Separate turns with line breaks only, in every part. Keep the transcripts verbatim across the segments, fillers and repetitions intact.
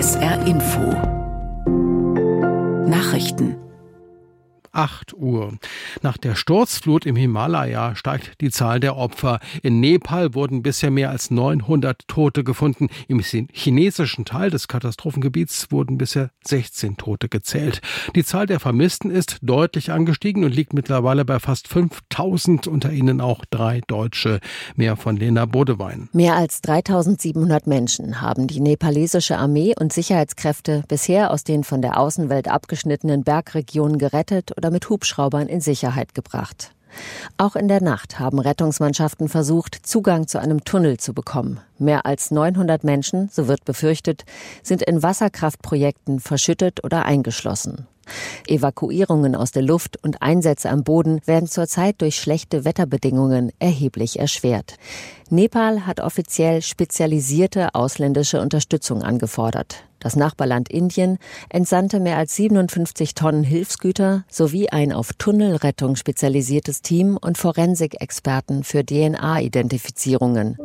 S R Info Nachrichten.
acht Uhr. Nach der Sturzflut im Himalaya steigt die Zahl der Opfer. In Nepal wurden bisher mehr als neunhundert Tote gefunden. Im chinesischen Teil des Katastrophengebiets wurden bisher sechzehn Tote gezählt. Die Zahl der Vermissten ist deutlich angestiegen und liegt mittlerweile bei fast fünftausend, unter ihnen auch drei Deutsche. Mehr von Lena Bodewein.
Mehr als dreitausendsiebenhundert Menschen haben die nepalesische Armee und Sicherheitskräfte bisher aus den von der Außenwelt abgeschnittenen Bergregionen gerettet oder mit Hubschraubern in Sicherheit gebracht. Auch in der Nacht haben Rettungsmannschaften versucht, Zugang zu einem Tunnel zu bekommen. Mehr als neunhundert Menschen, so wird befürchtet, sind in Wasserkraftprojekten verschüttet oder eingeschlossen. Evakuierungen aus der Luft und Einsätze am Boden werden zurzeit durch schlechte Wetterbedingungen erheblich erschwert. Nepal hat offiziell spezialisierte ausländische Unterstützung angefordert. Das Nachbarland Indien entsandte mehr als siebenundfünfzig Tonnen Hilfsgüter sowie ein auf Tunnelrettung spezialisiertes Team und Forensikexperten für D N A-Identifizierungen.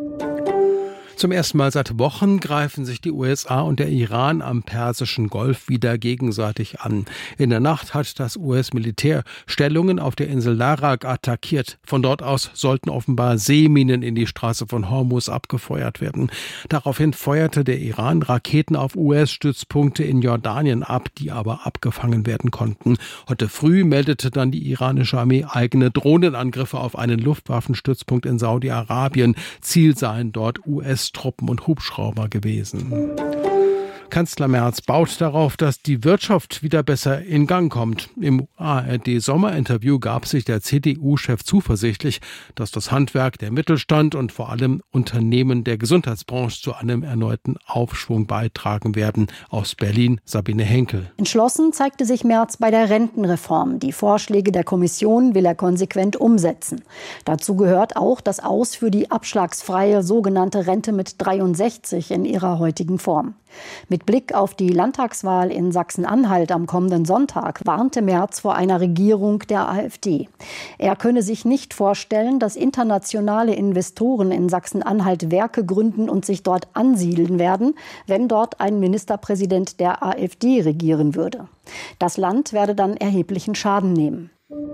Zum ersten Mal seit Wochen greifen sich die U S A und der Iran am Persischen Golf wieder gegenseitig an. In der Nacht hat das U S-Militär Stellungen auf der Insel Larak attackiert. Von dort aus sollten offenbar Seeminen in die Straße von Hormuz abgefeuert werden. Daraufhin feuerte der Iran Raketen auf U S-Stützpunkte in Jordanien ab, die aber abgefangen werden konnten. Heute früh meldete dann die iranische Armee eigene Drohnenangriffe auf einen Luftwaffenstützpunkt in Saudi-Arabien. Ziel seien dort U S Truppen und Hubschrauber gewesen. Kanzler Merz baut darauf, dass die Wirtschaft wieder besser in Gang kommt. Im A R D-Sommerinterview gab sich der C D U-Chef zuversichtlich, dass das Handwerk, der Mittelstand und vor allem Unternehmen der Gesundheitsbranche zu einem erneuten Aufschwung beitragen werden. Aus Berlin Sabine Henkel.
Entschlossen zeigte sich Merz bei der Rentenreform. Die Vorschläge der Kommission will er konsequent umsetzen. Dazu gehört auch das Aus für die abschlagsfreie sogenannte Rente mit dreiundsechzig in ihrer heutigen Form. Mit Blick auf die Landtagswahl in Sachsen-Anhalt am kommenden Sonntag warnte Merz vor einer Regierung der AfD. Er könne sich nicht vorstellen, dass internationale Investoren in Sachsen-Anhalt Werke gründen und sich dort ansiedeln werden, wenn dort ein Ministerpräsident der AfD regieren würde. Das Land werde dann erheblichen Schaden nehmen.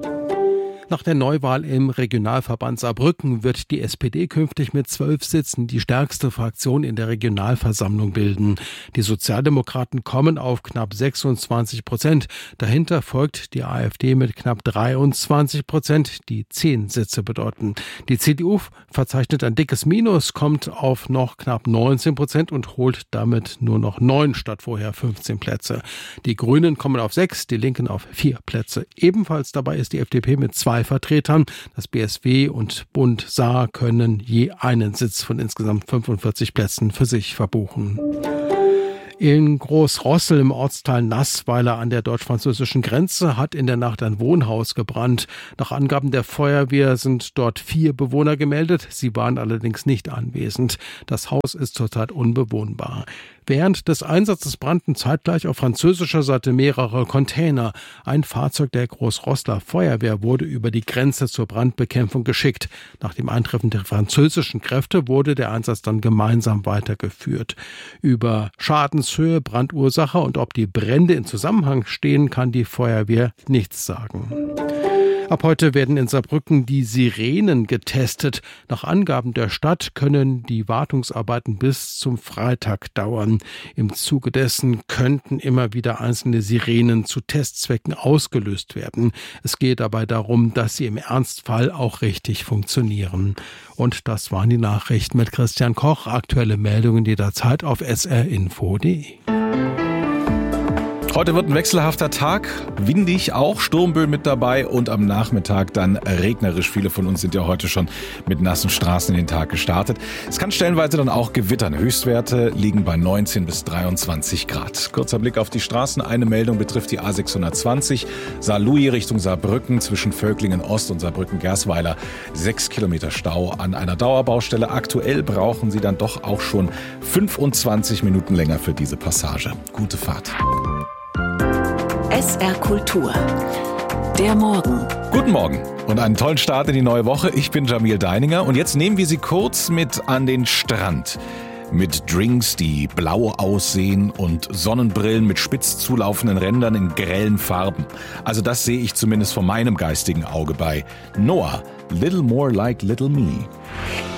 Nach der Neuwahl im Regionalverband Saarbrücken wird die S P D künftig mit zwölf Sitzen die stärkste Fraktion in der Regionalversammlung bilden. Die Sozialdemokraten kommen auf knapp sechsundzwanzig Prozent. Dahinter folgt die AfD mit knapp dreiundzwanzig Prozent, die zehn Sitze bedeuten. Die C D U verzeichnet ein dickes Minus, kommt auf noch knapp neunzehn Prozent und holt damit nur noch neun statt vorher fünfzehn Plätze. Die Grünen kommen auf sechs, die Linken auf vier Plätze. Ebenfalls dabei ist die F D P mit zwei Vertretern. Das B S W und Bund Saar können je einen Sitz von insgesamt fünfundvierzig Plätzen für sich verbuchen. In Großrossel im Ortsteil Naßweiler an der deutsch-französischen Grenze hat in der Nacht ein Wohnhaus gebrannt. Nach Angaben der Feuerwehr sind dort vier Bewohner gemeldet. Sie waren allerdings nicht anwesend. Das Haus ist zurzeit unbewohnbar. Während des Einsatzes brannten zeitgleich auf französischer Seite mehrere Container. Ein Fahrzeug der Großrosseler Feuerwehr wurde über die Grenze zur Brandbekämpfung geschickt. Nach dem Eintreffen der französischen Kräfte wurde der Einsatz dann gemeinsam weitergeführt. Über Schadenshöhe, Brandursache und ob die Brände in Zusammenhang stehen, kann die Feuerwehr nichts sagen. Ab heute werden in Saarbrücken die Sirenen getestet. Nach Angaben der Stadt können die Wartungsarbeiten bis zum Freitag dauern. Im Zuge dessen könnten immer wieder einzelne Sirenen zu Testzwecken ausgelöst werden. Es geht dabei darum, dass sie im Ernstfall auch richtig funktionieren. Und das waren die Nachrichten mit Christian Koch. Aktuelle Meldungen jederzeit auf s r info punkt d e.
Heute wird ein wechselhafter Tag, windig auch, Sturmböen mit dabei und am Nachmittag dann regnerisch. Viele von uns sind ja heute schon mit nassen Straßen in den Tag gestartet. Es kann stellenweise dann auch gewittern. Höchstwerte liegen bei neunzehn bis dreiundzwanzig Grad. Kurzer Blick auf die Straßen. Eine Meldung betrifft die A sechshundertzwanzig, Saarlouis Richtung Saarbrücken zwischen Völklingen Ost und Saarbrücken-Gersweiler. Sechs Kilometer Stau an einer Dauerbaustelle. Aktuell brauchen Sie dann doch auch schon fünfundzwanzig Minuten länger für diese Passage. Gute Fahrt.
S R Kultur. Der Morgen.
Guten Morgen und einen tollen Start in die neue Woche. Ich bin Jamil Deininger und jetzt nehmen wir Sie kurz mit an den Strand. mit Drinks, die blau aussehen und Sonnenbrillen mit spitz zulaufenden Rändern in grellen Farben. Also das sehe ich zumindest von meinem geistigen Auge bei Noah, Little More Like Little Me.